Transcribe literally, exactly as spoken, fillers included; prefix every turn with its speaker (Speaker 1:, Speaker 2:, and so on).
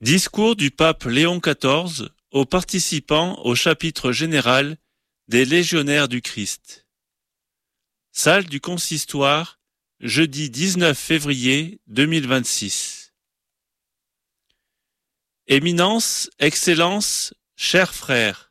Speaker 1: Discours du pape Léon quatorze aux participants au chapitre général des Légionnaires du Christ. Salle du consistoire, jeudi dix-neuf février deux mille vingt-six. Éminence, Excellence, chers frères,